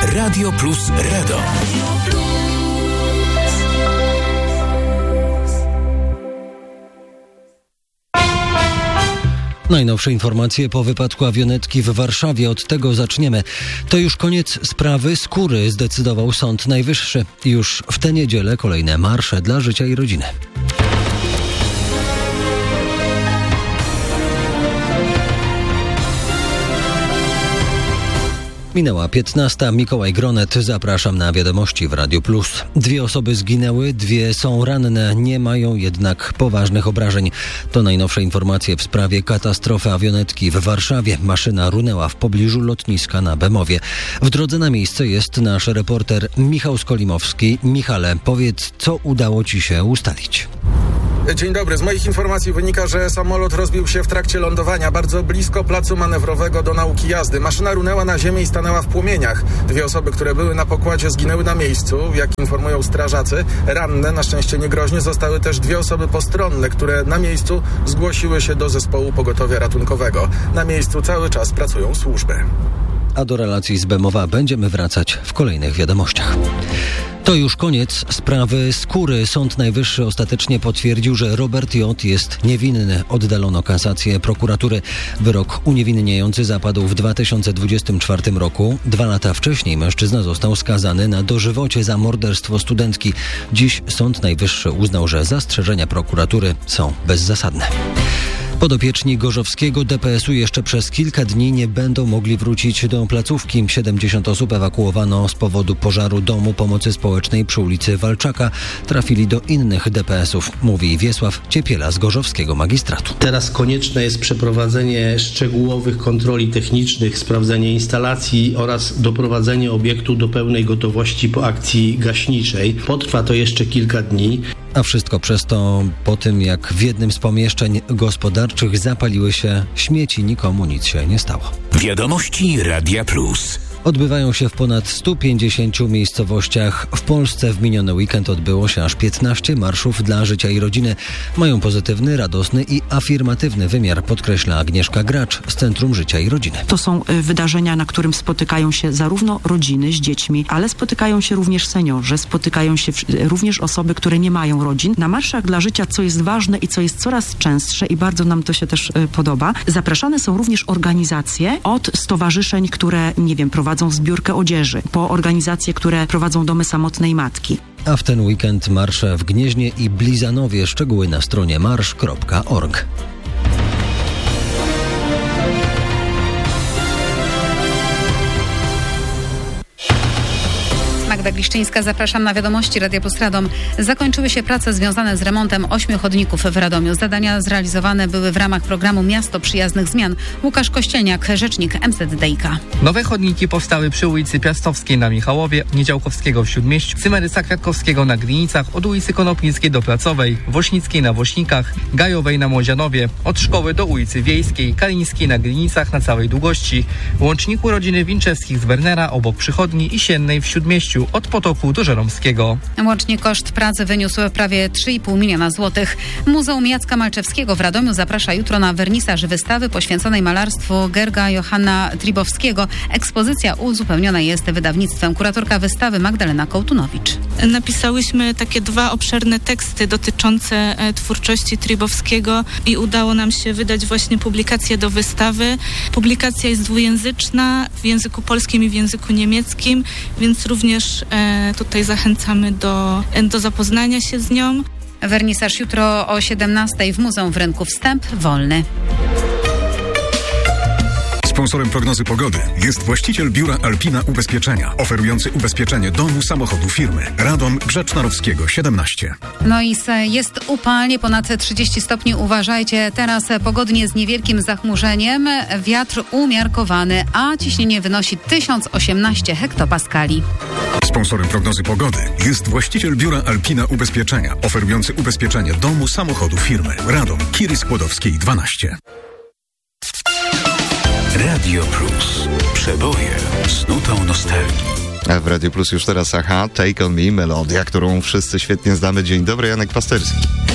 Radio Plus Radom. Najnowsze informacje po wypadku awionetki w Warszawie. Od tego zaczniemy. To już koniec sprawy Skóry, zdecydował Sąd Najwyższy. Już w tę niedzielę kolejne marsze dla życia i rodziny. Minęła 15. Mikołaj Gronet. Zapraszam na wiadomości w Radiu Plus. 2 osoby zginęły, 2 są ranne, nie mają jednak poważnych obrażeń. To najnowsze informacje w sprawie katastrofy awionetki w Warszawie. Maszyna runęła w pobliżu lotniska na Bemowie. W drodze na miejsce jest nasz reporter Michał Skolimowski. Michale, powiedz, co udało Ci się ustalić? Dzień dobry. Z moich informacji wynika, że samolot rozbił się w trakcie lądowania bardzo blisko placu manewrowego do nauki jazdy. Maszyna runęła na ziemię i stanęła w płomieniach. 2 osoby, które były na pokładzie, zginęły na miejscu, jak informują strażacy. Ranne, na szczęście niegroźnie, zostały też 2 osoby postronne, które na miejscu zgłosiły się do zespołu pogotowia ratunkowego. Na miejscu cały czas pracują służby. A do relacji z Bemowa będziemy wracać w kolejnych wiadomościach. To już koniec sprawy Skóry. Sąd Najwyższy ostatecznie potwierdził, że Robert J. jest niewinny. Oddalono kasację prokuratury. Wyrok uniewinniający zapadł w 2024 roku. 2 lata wcześniej mężczyzna został skazany na dożywocie za morderstwo studentki. Dziś Sąd Najwyższy uznał, że zastrzeżenia prokuratury są bezzasadne. Podopieczni Gorzowskiego DPS-u jeszcze przez kilka dni nie będą mogli wrócić do placówki. 70 osób ewakuowano z powodu pożaru domu pomocy społecznej przy ulicy Walczaka. Trafili do innych DPS-ów, mówi Wiesław Ciepiela z Gorzowskiego Magistratu. Teraz konieczne jest przeprowadzenie szczegółowych kontroli technicznych, sprawdzenie instalacji oraz doprowadzenie obiektu do pełnej gotowości po akcji gaśniczej. Potrwa to jeszcze kilka dni. A wszystko przez to po tym, jak w jednym z pomieszczeń gospodarczych zapaliły się śmieci, nikomu nic się nie stało. Wiadomości Radia Plus. Odbywają się w ponad 150 miejscowościach. W Polsce w miniony weekend odbyło się aż 15 marszów dla życia i rodziny. Mają pozytywny, radosny i afirmatywny wymiar, podkreśla Agnieszka Gracz z Centrum Życia i Rodziny. To są wydarzenia, na którym spotykają się zarówno rodziny z dziećmi, ale spotykają się również seniorzy, spotykają się również osoby, które nie mają rodzin. Na marszach dla życia, co jest ważne i co jest coraz częstsze i bardzo nam to się też podoba, zapraszane są również organizacje od stowarzyszeń, które, prowadzą zbiórkę odzieży, po organizacje, które prowadzą domy samotnej matki. A w ten weekend marsze w Gnieźnie i Blizanowie. Szczegóły na stronie marsz.org. Magda Gliszczyńska, zapraszam na wiadomości Radia Plus Radom. Zakończyły się prace związane z remontem 8 chodników w Radomiu. Zadania zrealizowane były w ramach programu Miasto Przyjaznych Zmian. Łukasz Kościelniak, rzecznik MZDiK. Nowe chodniki powstały przy ulicy Piastowskiej na Michałowie, Niedziałkowskiego w Śródmieściu, Cymerysa Kwiatkowskiego na Glinicach, od ulicy Konopińskiej do Placowej, Wośnickiej na Wośnikach, Gajowej na Młodzianowie, od szkoły do ulicy Wiejskiej, Kalińskiej na Glinicach na całej długości, w łączniku rodziny Winczewskich z Wernera obok Przychodni i Siennej w Śródmieściu, od Potoku do Żeromskiego. Łącznie koszt pracy wyniósł prawie 3,5 miliona złotych. Muzeum Jacka Malczewskiego w Radomiu zaprasza jutro na wernisaż wystawy poświęconej malarstwu Gerga Johanna Tribowskiego. Ekspozycja uzupełniona jest wydawnictwem. Kuratorka wystawy Magdalena Kołtunowicz. Napisałyśmy takie 2 obszerne teksty dotyczące twórczości Tribowskiego i udało nam się wydać właśnie publikację do wystawy. Publikacja jest dwujęzyczna w języku polskim i w języku niemieckim, więc również tutaj zachęcamy do zapoznania się z nią. Wernisaż jutro o 17:00 w Muzeum w Rynku. Wstęp wolny. Sponsorem prognozy pogody jest właściciel biura Alpina Ubezpieczenia, oferujący ubezpieczenie domu, samochodu, firmy. Radom Grzecznorowskiego 17. No i jest upalnie, ponad 30 stopni. Uważajcie, teraz pogodnie z niewielkim zachmurzeniem, wiatr umiarkowany, a ciśnienie wynosi 1018 hektopaskali. Sponsorem prognozy pogody jest właściciel biura Alpina Ubezpieczenia, oferujący ubezpieczenie domu, samochodu, firmy. Radom Kiry Skłodowskiej 12. Radio Plus. Przeboje z nutą nostalgii. A w Radio Plus już teraz Aha, Take On Me, melodia, którą wszyscy świetnie znamy. Dzień dobry, Janek Pasterski.